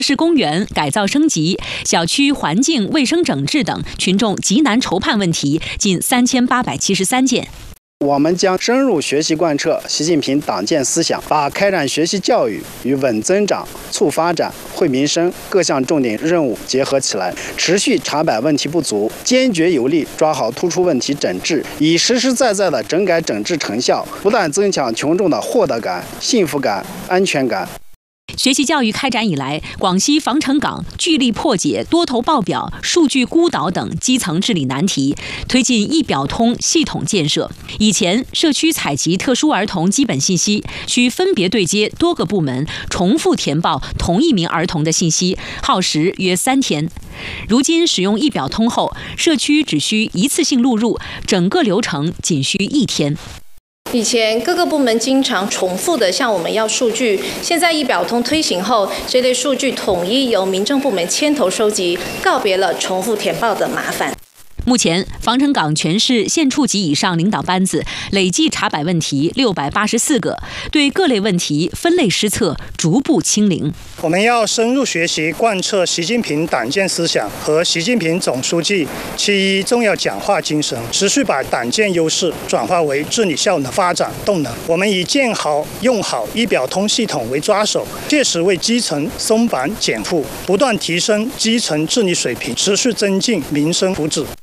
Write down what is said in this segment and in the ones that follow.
市公园改造升级、小区环境卫生整治等群众急难愁盼问题近3873件。 我们将深入学习贯彻习近平党建思想，把开展学习教育与稳增长、促发展、惠民生各项重点任务结合起来，持续查摆问题不足，坚决有力抓好突出问题整治，以实实在在的整改整治成效，不断增强群众的获得感、幸福感、安全感。 学习教育开展以来，广西防城港聚力破解多头报表、数据孤岛等基层治理难题，推进一表通系统建设。以前，社区采集特殊儿童基本信息需分别对接多个部门，重复填报同一名儿童的信息，耗时约3天。如今使用一表通后，社区只需一次性录入，整个流程仅需1天。 以前各个部门经常重复的向我们要数据，现在一表通推行后，这类数据统一由民政部门牵头收集，告别了重复填报的麻烦。 目前，防城港全市县处级以上领导班子累计查摆问题684个，对各类问题分类施策，逐步清零。 我们要深入学习贯彻习近平党建思想和习近平总书记7.1重要讲话精神，持续把党建优势转化为治理效能、发展动能。我们以建好、用好一表通系统为抓手，切实为基层松绑减负，不断提升基层治理水平，持续增进民生福祉。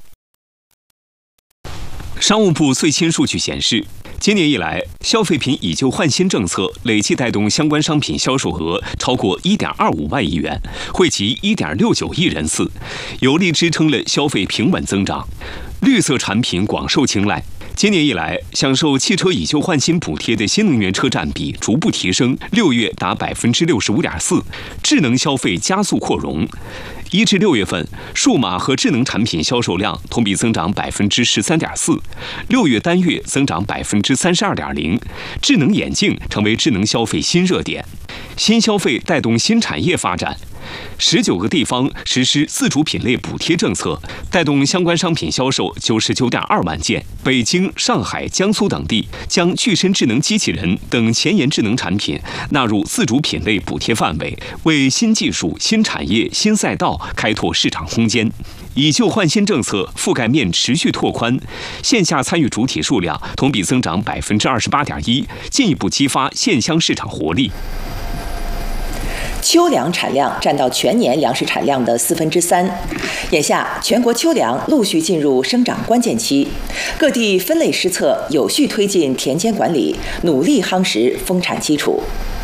商务部最新数据显示，今年以来，消费品以旧换新政策累计带动相关商品销售额超过1.25万亿元，惠及1.69亿人次，有力支撑了消费平稳增长。绿色产品广受青睐。今年以来，享受汽车以旧换新补贴的新能源车占比逐步提升，6月达65.4%，智能消费加速扩容。1至6月份，数码和智能产品销售量同比增长13.4%，6月单月增长32.0%。智能眼镜成为智能消费新热点，新消费带动新产业发展。19个地方实施自主品类补贴政策，带动相关商品销售99.2万件。北京、上海、江苏等地将具身智能机器人等前沿智能产品纳入自主品类补贴范围，为新技术、新产业、新赛道开拓市场空间。以旧换新政策覆盖面持续拓宽，线下参与主体数量同比增长28.1%，进一步激发线乡市场活力。 秋粮产量占到全年粮食产量的3/4。眼下，全国秋粮陆续进入生长关键期，各地分类施策，有序推进田间管理，努力夯实丰产基础。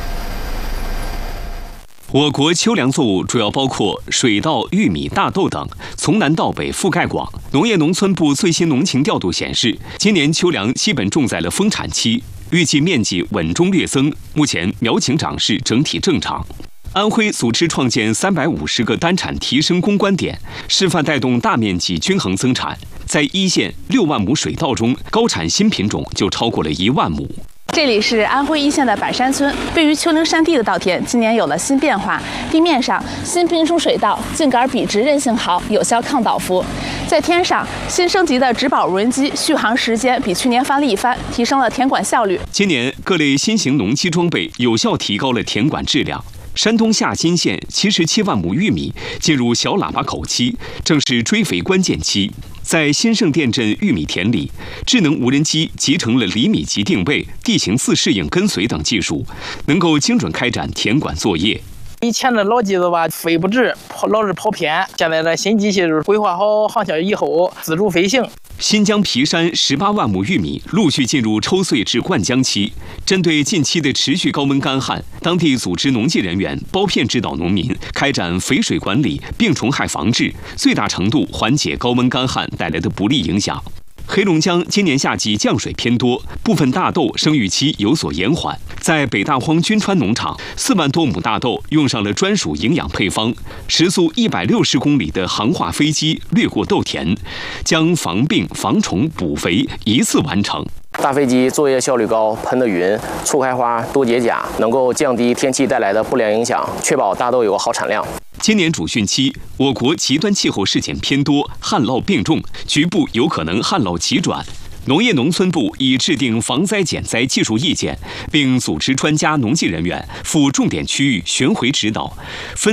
我国秋粮作物主要包括水稻、玉米、大豆等，从南到北覆盖广。农业农村部最新农情调度显示，今年秋粮基本种在了丰产期，预计面积稳中略增，目前苗情长势整体正常。安徽组织创建350个单产提升攻关点，示范带动大面积均衡增产。在一线6万亩水稻中，高产新品种就超过了1万亩。 这里是安徽一线的百山村，位于丘陵山地的稻田今年有了新变化。地面上新品种水稻茎秆笔直，韧性好，有效抗倒伏。在天上，新升级的植保无人机续航时间比去年翻了一番，提升了田管效率。 今年各类新型农机装备有效提高了田管质量。山东夏金县77万亩玉米进入小喇叭口期，正是追肥关键期。在新盛店镇玉米田里，智能无人机集成了厘米级定位、地形自适应跟随等技术，能够精准开展田管作业。 以前的老机子吧，飞不直，老是跑偏。现在的新机器是规划好航线以后，自主飞行。 新疆皮山18万亩玉米陆续进入抽穗至灌浆期。针对近期的持续高温干旱，当地组织农技人员包片指导农民开展肥水管理、病虫害防治，最大程度缓解高温干旱带来的不利影响。黑龙江今年夏季降水偏多，部分大豆生育期有所延缓。在北大荒军川农场，4万多亩大豆用上了专属营养配方，时速160公里的航化飞机掠过豆田，将防病、防虫、补肥一次完成。 大飞机作业效率高，喷的匀，促开花，多结荚，能够降低天气带来的不良影响，确保大豆有好产量。 今年主汛期，我国极端气候事件偏多，旱涝并重，局部有可能旱涝急转。农业农村部已制定防灾减灾技术意见，并组织专家农技人员赴重点区域巡回指导，分